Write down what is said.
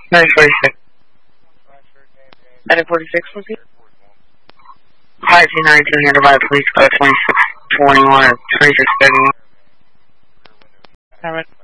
946. 946 was it? 5292 handled by the police code 2621 or 2631. Alright.